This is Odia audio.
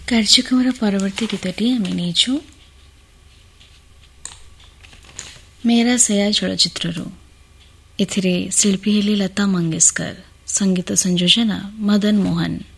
କାର୍ଯ୍ୟକ୍ରମର ପରବର୍ତ୍ତୀ ଗୀତଟି ଆମେ ନେଇଛୁ ମେରା ସୟା ଚଳଚ୍ଚିତ୍ରରୁ। ଏଥିରେ ଶିଳ୍ପୀ ହେଲେ ଲତା ମଙ୍ଗେଶକର, ସଙ୍ଗୀତ ସଂଯୋଜନା ମଦନ ମୋହନ।